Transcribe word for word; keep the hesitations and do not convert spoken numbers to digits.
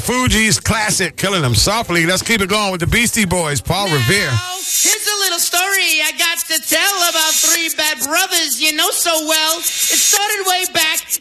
Fugees classic, killing them softly. Let's keep it going with the Beastie Boys, Paul Now, Revere. Here's a little story I got to tell about three bad brothers you know so well. It started way back